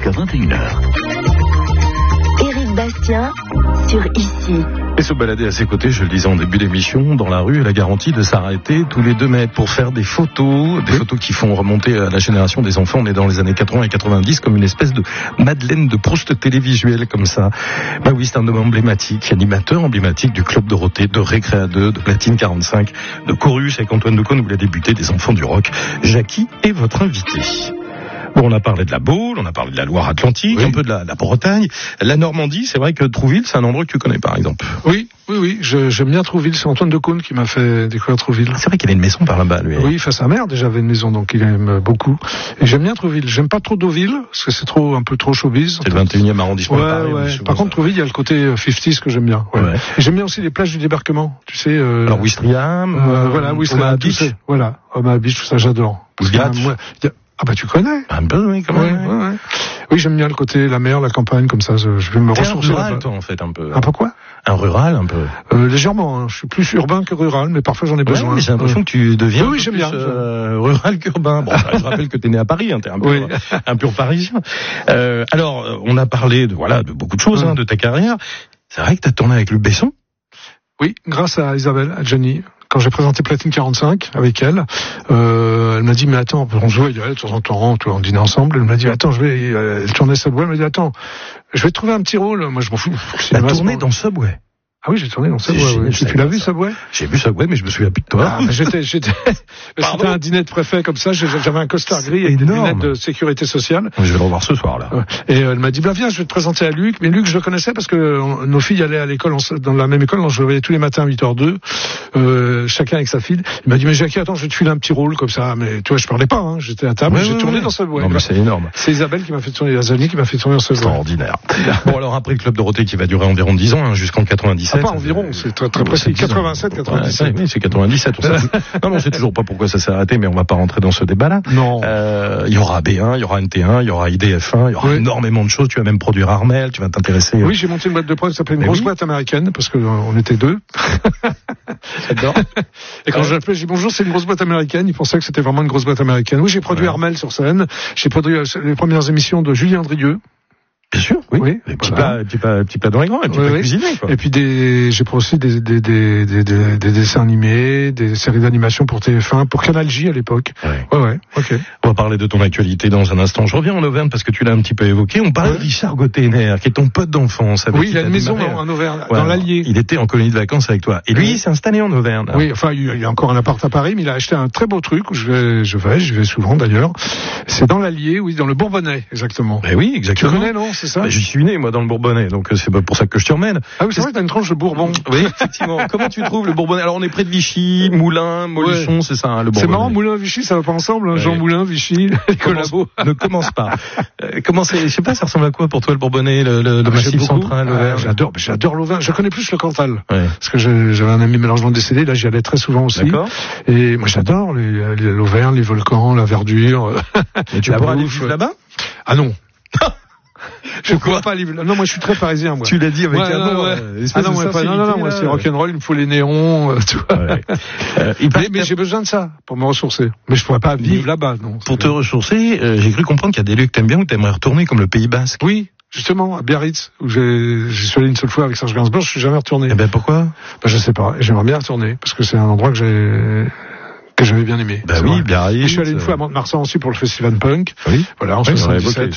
jusqu'à 21h. Éric Bastien sur Ici. Et se balader à ses côtés, je le disais en début d'émission, dans la rue, la garantie de s'arrêter tous les 2 mètres pour faire des photos qui font remonter à la génération des enfants. On est dans les années 80 et 90, comme une espèce de Madeleine de Proust télévisuelle, comme ça. Bah oui, c'est un homme emblématique, animateur emblématique du Club Dorothée, de Récréa 2, de Platine 45, de Chorus avec Antoine Decaune, où il a débuté, des enfants du rock. Jackie est votre invité. Bon, on a parlé de la Baule, on a parlé de la Loire-Atlantique, un peu de la Bretagne. La Normandie, c'est vrai que Trouville, c'est un endroit que tu connais, par exemple. Oui, j'aime bien Trouville. C'est Antoine Decaune qui m'a fait découvrir Trouville. C'est vrai qu'il a une maison par là-bas, lui. Oui, enfin, sa mère déjà avait une maison, donc il aime beaucoup. Et j'aime bien Trouville. J'aime pas trop Deauville, parce que c'est un peu trop showbiz. C'est le 21e arrondissement de Paris. Ouais. Par contre, Trouville, il y a le côté 50s que j'aime bien. Ouais. Et j'aime bien aussi les plages du débarquement. Tu sais, alors, Ouistreham, Ouistreham, Omaha Beach, tout ça, j'adore. Ah bah tu connais. Un peu, oui, quand même. Ouais. Oui, j'aime bien le côté la mer, la campagne, comme ça. Je vais me ressourcer. Un rural, toi, en fait, un peu. Un peu quoi? Un rural, un peu. Légèrement. Hein. Je suis plus urbain que rural, mais parfois j'en ai besoin. Mais j'ai l'impression que tu deviens j'aime bien. Rural qu'urbain. Bon, je rappelle que t'es né à Paris, hein, t'es un pur parisien. Alors, on a parlé de beaucoup de choses, de ta carrière. C'est vrai que t'as tourné avec Luc Besson? Oui, grâce à Isabelle, à Jenny. Quand j'ai présenté Platine 45 avec elle, elle m'a dit, mais attends, on jouait de temps en temps, on dînait ensemble, elle m'a dit, attends, elle tournait Subway, elle m'a dit, attends, je vais te trouver un petit rôle, moi je m'en fous. T'as tourné dans Subway? Ah oui, j'ai tourné dans Subway. Tu l'as vu, Subway? J'ai vu Subway, mais je me souviens plus de toi. C'était un dîner de préfet comme ça, j'avais un costard gris avec des lunettes de sécurité sociale. Je vais le revoir ce soir, là. Et elle m'a dit, viens, je vais te présenter à Luc. Mais Luc, je le connaissais parce que nos filles allaient à l'école, dans la même école, on se réveillait tous les matins à 8h02, chacun avec sa fille. Il m'a dit, mais Jackie, attends, je vais te filer un petit rôle comme ça. Mais tu vois, je parlais pas, hein. J'étais à table, j'ai tourné dans Subway. Non, mais c'est énorme. C'est Isabelle qui m'a fait tourner, Azani qui m'a fait tourner dans Subway. Extraordinaire. Bon, alors après le Club Dorothée qui va durer environ 10 ans, jusqu'en 97. Pas environ, c'est très précis. 87, 97. Oui, c'est 97. Non, on sait toujours pas pourquoi ça s'est arrêté, mais on va pas rentrer dans ce débat-là. Non. Il y aura B1, il y aura NT1, il y aura IDF1, il y aura énormément de choses. Tu vas même produire Armel, tu vas t'intéresser. Oui, j'ai monté une boîte de prod qui s'appelait une grosse boîte américaine, parce que on était 2. J'adore. Et quand j'ai dit bonjour, c'est une grosse boîte américaine, ils pensaient que c'était vraiment une grosse boîte américaine. Oui, j'ai produit Armel sur scène. J'ai produit les premières émissions de Julien Andrieux. Bien sûr, oui. Les petits plats dans les grands, les petits plats cuisinés, quoi. Et puis j'ai aussi des dessins animés, des séries d'animation pour TF1, pour Canal J à l'époque. Ouais, ok. On va parler de ton actualité dans un instant. Je reviens en Auvergne parce que tu l'as un petit peu évoqué. On parle de Richard Gottener, qui est ton pote d'enfance. Oui, il a une maison en Auvergne, dans l'Allier. Il était en colonie de vacances avec toi. Et lui, il s'est installé en Auvergne. Oui, enfin, il a encore un appart à Paris, mais il a acheté un très beau truc où je vais souvent d'ailleurs. C'est dans l'Allier, oui, dans le Bourbonnais, exactement. Oui, exactement. Tu connais, non? C'est ça? Je suis né, moi, dans le Bourbonnais, donc c'est pas pour ça que je t'y emmène. Ah oui, c'est vrai que t'as une tranche de Bourbon. Oui, effectivement. Comment tu trouves le Bourbonnais? Alors, on est près de Vichy, Moulins, Montluçon, c'est ça, hein, le Bourbonnais. C'est marrant, Moulins, Vichy, ça va pas ensemble, hein. Jean Moulin, Vichy, les collabos. Ne commence pas. Je sais pas, ça ressemble à quoi pour toi, le Bourbonnais, le Massif central, l'Auvergne? J'adore l'Auvergne. Je connais plus le Cantal. Parce que j'avais un ami malheureusement décédé, là, j'y allais très souvent aussi. D'accord. Et moi, j'adore l'Auvergne, les volcans, la verdure. Et tu pourras aller vivre là-bas? Ah non. Je ne pourrais pas aller. Non, moi je suis très parisien, moi. Tu l'as dit avec amour. Non, moi c'est rock'n'roll, il me faut les néons, tout. Mais j'ai besoin de ça pour me ressourcer. Mais je pourrais pas vivre là-bas, non. Pour te ressourcer, j'ai cru comprendre qu'il y a des lieux que t'aimes bien où t'aimerais retourner, comme le Pays Basque. Oui. Justement, à Biarritz, où je suis allé une seule fois avec Serge Gainsbourg, je suis jamais retourné. Eh ben, pourquoi? Je sais pas. J'aimerais bien retourner, parce que c'est un endroit que j'avais bien aimé. Biarritz. Je suis allé une fois à Mont-de-Marsan aussi pour le festival punk. Oui. Voilà, en 77.